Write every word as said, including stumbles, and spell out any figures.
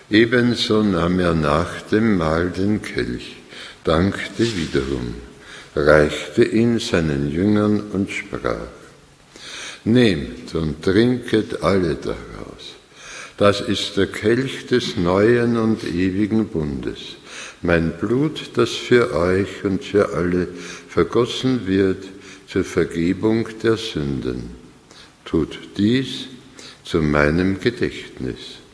Ebenso nahm er nach dem Mahl den Kelch, dankte wiederum, reichte ihn seinen Jüngern und sprach: Nehmt und trinket alle daraus. Das ist der Kelch des neuen und ewigen Bundes, mein Blut, das für euch und für alle vergossen wird zur Vergebung der Sünden. Tut dies zu meinem Gedächtnis.